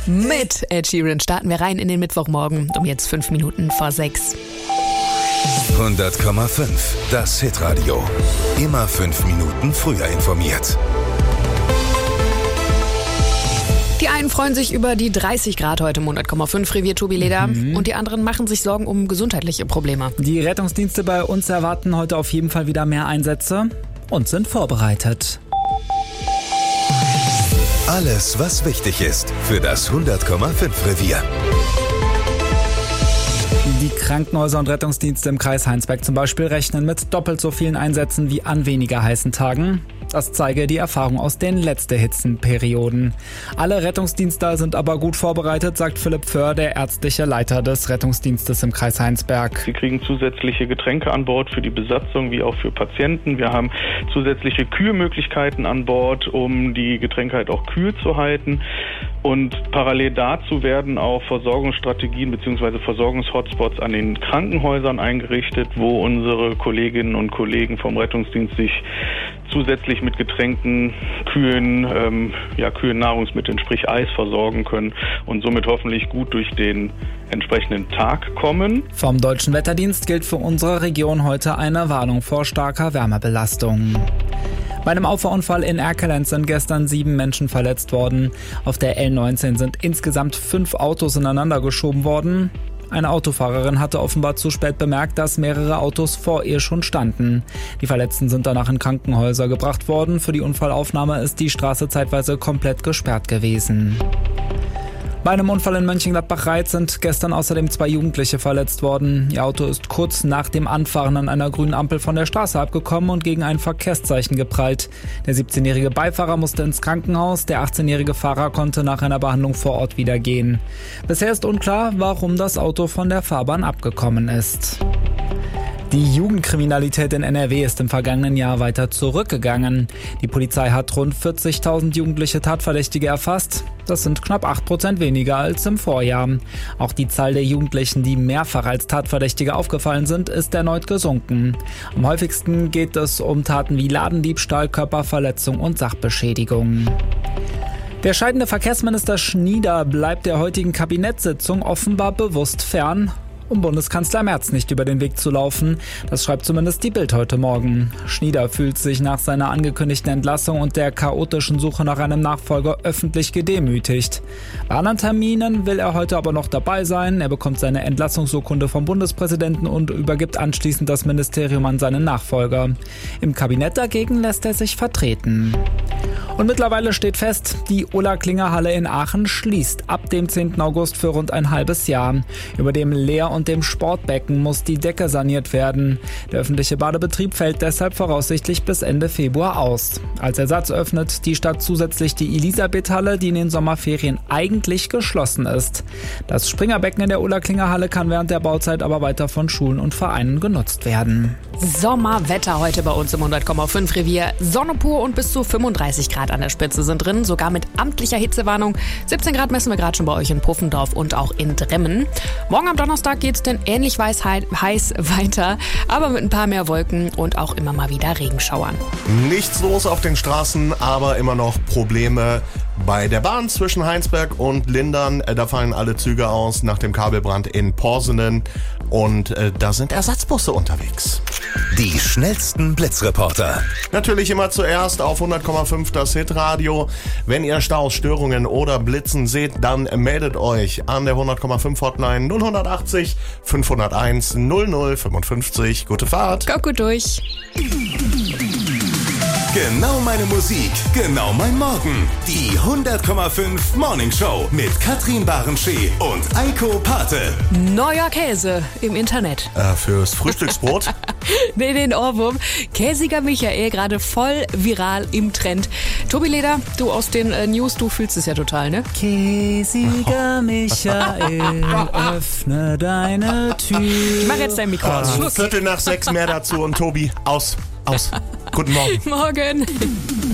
Mit Ed Sheeran starten wir rein in den Mittwochmorgen um jetzt 5 Minuten vor 6. 100,5. Das Hitradio. Immer 5 Minuten früher informiert. Die einen freuen sich über die 30 Grad heute im 100,5 Revier Tobi Leder und die anderen machen sich Sorgen um gesundheitliche Probleme. Die Rettungsdienste bei uns erwarten heute auf jeden Fall wieder mehr Einsätze und sind vorbereitet. Alles, was wichtig ist für das 100,5 Revier. Die Krankenhäuser und Rettungsdienste im Kreis Heinsberg zum Beispiel rechnen mit doppelt so vielen Einsätzen wie an weniger heißen Tagen. Das zeige die Erfahrung aus den letzten Hitzenperioden. Alle Rettungsdienste sind aber gut vorbereitet, sagt Philipp Föhr, der ärztliche Leiter des Rettungsdienstes im Kreis Heinsberg. Sie kriegen zusätzliche Getränke an Bord für die Besatzung wie auch für Patienten. Wir haben zusätzliche Kühlmöglichkeiten an Bord, um die Getränke halt auch kühl zu halten. Und parallel dazu werden auch Versorgungsstrategien bzw. Versorgungshotspots an den Krankenhäusern eingerichtet, wo unsere Kolleginnen und Kollegen vom Rettungsdienst sich zusätzlich mit Getränken, kühlen Nahrungsmitteln, sprich Eis, versorgen können und somit hoffentlich gut durch den entsprechenden Tag kommen. Vom Deutschen Wetterdienst gilt für unsere Region heute eine Warnung vor starker Wärmebelastung. Bei einem Auffahrunfall in Erkelenz sind gestern 7 Menschen verletzt worden. Auf der L19 sind insgesamt 5 Autos ineinander geschoben worden. Eine Autofahrerin hatte offenbar zu spät bemerkt, dass mehrere Autos vor ihr schon standen. Die Verletzten sind danach in Krankenhäuser gebracht worden. Für die Unfallaufnahme ist die Straße zeitweise komplett gesperrt gewesen. Bei einem Unfall in Mönchengladbach-Reitz sind gestern außerdem 2 Jugendliche verletzt worden. Ihr Auto ist kurz nach dem Anfahren an einer grünen Ampel von der Straße abgekommen und gegen ein Verkehrszeichen geprallt. Der 17-jährige Beifahrer musste ins Krankenhaus, der 18-jährige Fahrer konnte nach einer Behandlung vor Ort wieder gehen. Bisher ist unklar, warum das Auto von der Fahrbahn abgekommen ist. Die Jugendkriminalität in NRW ist im vergangenen Jahr weiter zurückgegangen. Die Polizei hat rund 40.000 jugendliche Tatverdächtige erfasst. Das sind knapp 8% weniger als im Vorjahr. Auch die Zahl der Jugendlichen, die mehrfach als Tatverdächtige aufgefallen sind, ist erneut gesunken. Am häufigsten geht es um Taten wie Ladendiebstahl, Körperverletzung und Sachbeschädigung. Der scheidende Verkehrsminister Schnieder bleibt der heutigen Kabinettssitzung offenbar bewusst fern, um Bundeskanzler Merz nicht über den Weg zu laufen. Das schreibt zumindest die Bild heute Morgen. Schnieder fühlt sich nach seiner angekündigten Entlassung und der chaotischen Suche nach einem Nachfolger öffentlich gedemütigt. Bei anderen Terminen will er heute aber noch dabei sein. Er bekommt seine Entlassungsurkunde vom Bundespräsidenten und übergibt anschließend das Ministerium an seinen Nachfolger. Im Kabinett dagegen lässt er sich vertreten. Und mittlerweile steht fest, die Ola-Klinger-Halle in Aachen schließt ab dem 10. August für rund ein halbes Jahr. Über dem Lehr- und dem Sportbecken muss die Decke saniert werden. Der öffentliche Badebetrieb fällt deshalb voraussichtlich bis Ende Februar aus. Als Ersatz öffnet die Stadt zusätzlich die Elisabeth-Halle, die in den Sommerferien eigentlich geschlossen ist. Das Springerbecken in der Ola-Klinger-Halle kann während der Bauzeit aber weiter von Schulen und Vereinen genutzt werden. Sommerwetter heute bei uns im 100,5 Revier. Sonne pur und bis zu 35 Grad an der Spitze sind drin, sogar mit amtlicher Hitzewarnung. 17 Grad messen wir gerade schon bei euch in Puffendorf und auch in Dremmen. Morgen am Donnerstag geht's denn ähnlich heiß weiter, aber mit ein paar mehr Wolken und auch immer mal wieder Regenschauern. Nichts los auf den Straßen, aber immer noch Probleme bei der Bahn zwischen Heinsberg und Lindern. Da fallen alle Züge aus nach dem Kabelbrand in Porsenen und da sind Ersatzbusse unterwegs. Die schnellsten Blitzreporter. Natürlich immer zuerst auf 100,5 das Hitradio. Wenn ihr Staus, Störungen oder Blitzen seht, dann meldet euch an der 100,5 Hotline 0180 501 0055. Gute Fahrt. Kommt gut durch. Genau meine Musik, genau mein Morgen. Die 100,5 Morning Show mit Katrin Barenschee und Eiko Pate. Neuer Käse im Internet. Fürs Frühstücksbrot? Nee, den Ohrwurm. Käsiger Michael, gerade voll viral im Trend. Tobi Leder, du aus den News, du fühlst es ja total, ne? Käsiger Michael, öffne deine Tür. Ich mach jetzt dein Mikro aus. 5:15 mehr dazu und Tobi, aus. Guten Morgen. Morgen.